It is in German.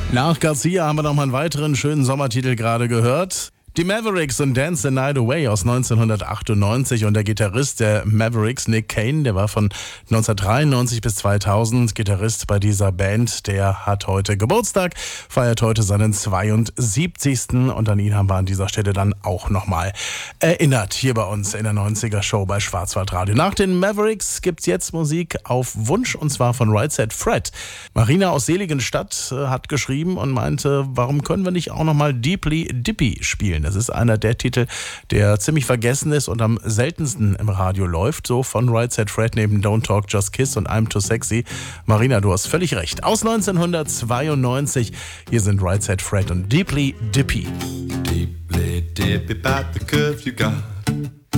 Nach Garcia haben wir noch mal einen weiteren schönen Sommertitel gerade gehört. Die Mavericks und Dance the Night Away aus 1998 und der Gitarrist der Mavericks, Nick Kane, der war von 1993 bis 2000 Gitarrist bei dieser Band, der hat heute Geburtstag, feiert heute seinen 72. und an ihn haben wir an dieser Stelle dann auch nochmal erinnert, hier bei uns in der 90er Show bei Schwarzwaldradio. Nach den Mavericks gibt's jetzt Musik auf Wunsch und zwar von Right Said Fred. Marina aus Seligenstadt hat geschrieben und meinte, warum können wir nicht auch nochmal Deeply Dippy spielen? Das ist einer der Titel, der ziemlich vergessen ist und am seltensten im Radio läuft. So von Right Said Fred neben Don't Talk, Just Kiss und I'm Too Sexy. Marina, du hast völlig recht. Aus 1992. Hier sind Right Said Fred und Deeply Dippy. Deeply dippy about the curve you got.